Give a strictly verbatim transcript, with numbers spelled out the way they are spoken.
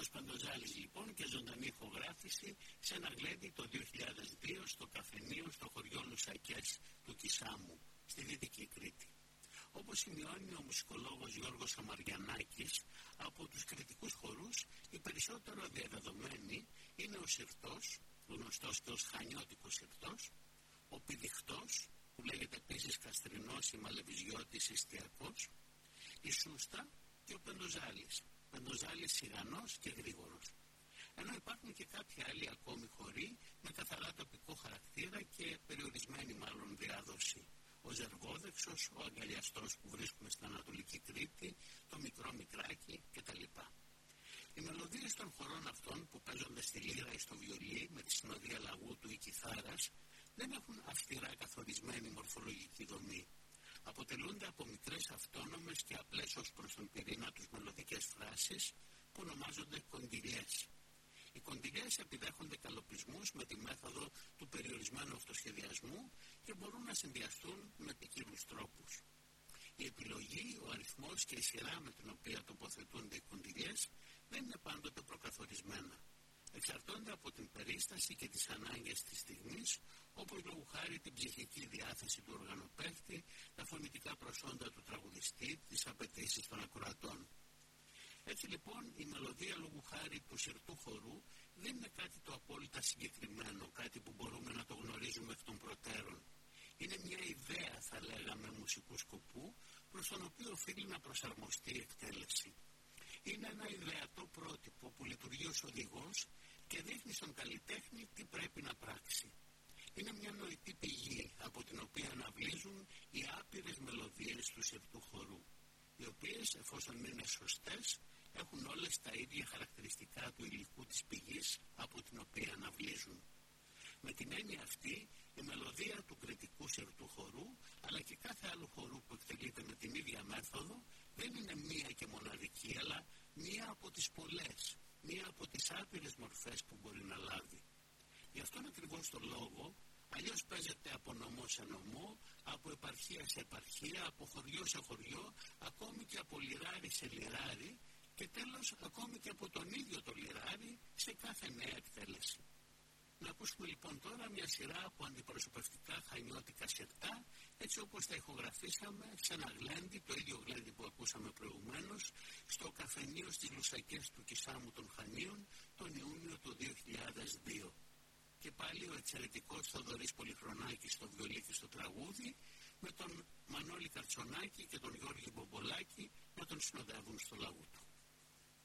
Γιώργος Παντοζάλης λοιπόν και ζωντανή ηχογράφηση σε ένα γλέντι το δύο χιλιάδες δύο στο καφενείο στο χωριό Λουσακές του Κισάμου, στη Δυτική Κρήτη. Όπως σημειώνει ο μουσικολόγος Γιώργος Αμαριανάκης, από τους κρητικούς χορούς οι περισσότερο διαδεδομένοι είναι ο συρτός, γνωστός και ως χανιώτικος συρτός, ο πηδιχτός, που λέγεται επίσης καστρινός ή μαλεβιζιώτης ιστιακός, η σούστα και ο πεντοζάλης, πεντοζάλης σιγανός και γρήγορος. Ενώ υπάρχουν και κάποιοι άλλοι ακόμη χοροί με καθαρά τοπικό χαρακτήρα και περιορισμένη μάλλον διάδοση. Ο Ζεργόδεξος, ο Αγκαλιαστός που βρίσκουμε στην Ανατολική Κρήτη, το Μικρό Μικράκι κτλ. Οι μελωδίες των χορών αυτών που παίζονται στη λύρα ή στο βιολί με τη συνοδεία λαγούτου ή κιθάρας δεν έχουν αυστηρά καθορισμένη μορφολογική δομή. Αποτελούνται από μικρές αυτόνομες και απλές ως προς τον πυρήνα τους μελωδικές φράσεις που ονομάζονται κοντιλιές. Οι κοντιλιές επιδέχονται καλοπισμούς με τη μέθοδο του περιορισμένου αυτοσχεδιασμού και μπορούν να συνδυαστούν με ποικίλους τρόπους. Η επιλογή, ο αριθμός και η σειρά με την οποία τοποθετούνται οι κοντιλιές δεν είναι πάντοτε προκαθορισμένα. Εξαρτώνται από την περίσταση και τις ανάγκες της στιγμής, όπως λόγου χάρη την ψυχική διάθεση του οργανοπαίχτη, τα φωνητικά προσόντα του τραγουδιστή, τις απαιτήσεις των ακροατών. Έτσι λοιπόν η μελωδία λόγου χάρη του συρτού χορού δεν είναι κάτι το απόλυτα συγκεκριμένο, κάτι που μπορούμε να το γνωρίζουμε εκ των προτέρων. Είναι μια ιδέα, θα λέγαμε, μουσικού σκοπού, προς τον οποίο οφείλει να προσαρμοστεί η εκτέλεση. Είναι ένα ιδεατό πρότυπο που λειτουργεί ως οδηγός και δείχνει στον καλλιτέχνη τι πρέπει να πράξει. Είναι μια νοητή πηγή από την οποία αναβλύζουν οι άπειρες μελωδίες του συρτού χορού, οι οποίες, εφόσον είναι σωστές, έχουν όλες τα ίδια χαρακτηριστικά του υλικού της πηγής από την οποία αναβλύζουν. Με την έννοια αυτή, η μελωδία του κρητικού συρτού χορού, αλλά και κάθε άλλου χορού που εκτελείται με την ίδια μέθοδο, δεν είναι μία και μοναδική, αλλά μία από τις πολλές, μία από τις άπειρες μορφές που μπορεί να λάβει. Γι' αυτόν ακριβώς το λόγο, αλλιώς παίζεται από νομό σε νομό, από επαρχία σε επαρχία, από χωριό σε χωριό, ακόμη και από λιράρι σε λιράρι και τέλος ακόμη και από τον ίδιο το λιράρι σε κάθε νέα εκτέλεση. Να ακούσουμε λοιπόν τώρα μια σειρά από αντιπροσωπευτικά χανιώτικα συρτά, έτσι όπως τα ηχογραφήσαμε σε ένα γλέντι, το ίδιο γλέντι που ακούσαμε προηγουμένως, στο καφενείο στις Λουσακές του Κισάμου των Χανίων τον Ιούνιο του δύο χιλιάδες δύο. Και πάλι ο εξαιρετικός Θοδωρής Πολυχρονάκης στο βιολί και στο τραγούδι, με τον Μανώλη Καρτσονάκη και τον Γιώργη Μπομπολάκη να τον συνοδεύουν στο λαγούτο.